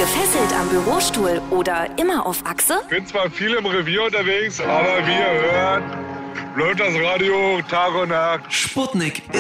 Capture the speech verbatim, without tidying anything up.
Gefesselt am Bürostuhl oder immer auf Achse? Bin zwar viel im Revier unterwegs, aber wie ihr hört, läuft das Radio Tag und Nacht. Sputnik